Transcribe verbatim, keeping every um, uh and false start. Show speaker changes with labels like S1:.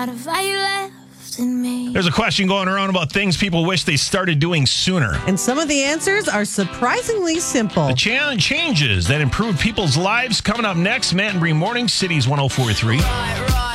S1: There's a question going around about things people wish they started doing sooner.
S2: And some of the answers are surprisingly simple.
S1: The cha- changes that improve people's lives coming up next. Matt and Bree Morning, Cities one oh four point three.